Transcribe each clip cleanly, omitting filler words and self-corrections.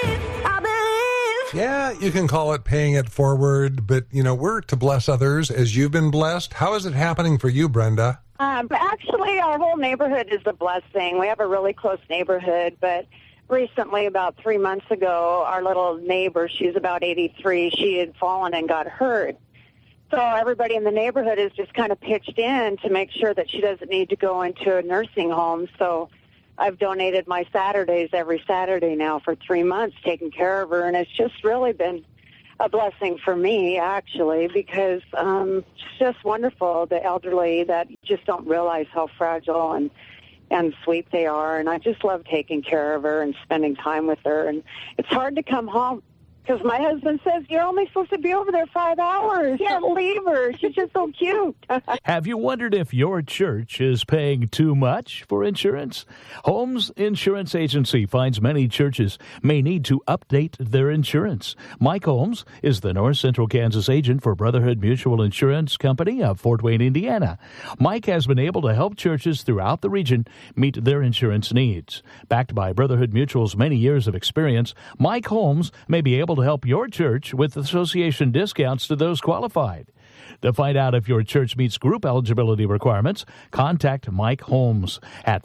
Yeah, you can call it paying it forward, but, we're to bless others as you've been blessed. How is it happening for you, Brenda? Actually, our whole neighborhood is a blessing. We have a really close neighborhood, but recently, about 3 months ago, our little neighbor, she's about 83, she had fallen and got hurt. So everybody in the neighborhood has just kind of pitched in to make sure that she doesn't need to go into a nursing home. So I've donated my Saturdays every Saturday now for 3 months, taking care of her, and it's just really been a blessing for me, actually, because it's just wonderful, the elderly that just don't realize how fragile and sweet they are, and I just love taking care of her and spending time with her, and it's hard to come home. Because my husband says, you're only supposed to be over there 5 hours. Yeah, leave her. She's just so cute. Have you wondered if your church is paying too much for insurance? Holmes Insurance Agency finds many churches may need to update their insurance. Mike Holmes is the North Central Kansas agent for Brotherhood Mutual Insurance Company of Fort Wayne, Indiana. Mike has been able to help churches throughout the region meet their insurance needs. Backed by Brotherhood Mutual's many years of experience, Mike Holmes may be able to help your church with association discounts to those qualified. To find out if your church meets group eligibility requirements, contact Mike Holmes at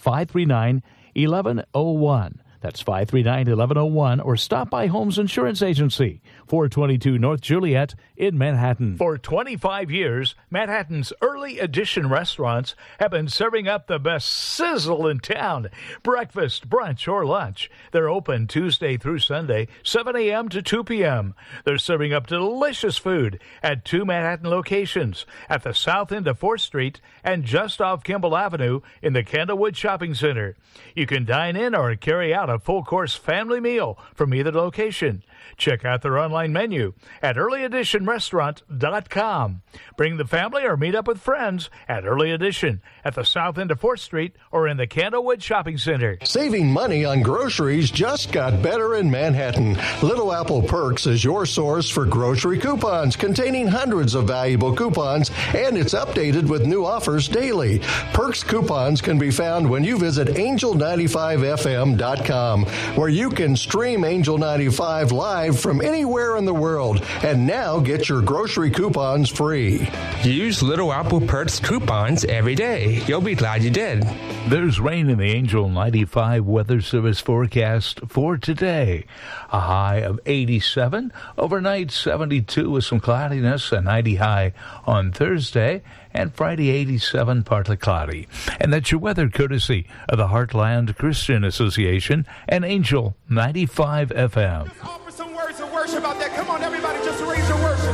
539-1101. That's 539-1101, or stop by Holmes Insurance Agency, 422 North Juliet in Manhattan. For 25 years, Manhattan's Early Edition restaurants have been serving up the best sizzle in town. Breakfast, brunch, or lunch. They're open Tuesday through Sunday, 7 a.m. to 2 p.m. They're serving up delicious food at 2 Manhattan locations, at the south end of 4th Street and just off Kimball Avenue in the Candlewood Shopping Center. You can dine in or carry out a full-course family meal from either location. Check out their online menu at earlyeditionrestaurant.com. Bring the family or meet up with friends at Early Edition at the south end of 4th Street or in the Candlewood Shopping Center. Saving money on groceries just got better in Manhattan. Little Apple Perks is your source for grocery coupons containing hundreds of valuable coupons, and it's updated with new offers daily. Perks coupons can be found when you visit angel95fm.com, where you can stream Angel 95 live from anywhere in the world, and now get your grocery coupons free. Use Little Apple Perks coupons every day. You'll be glad you did. There's rain in the Angel 95 Weather Service forecast for today. A high of 87, overnight 72 with some cloudiness, a 90 high on Thursday, and Friday 87, partly cloudy. And that's your weather courtesy of the Heartland Christian Association and Angel 95 FM. Let's offer some words of worship out there. Come on, everybody, just raise your worship.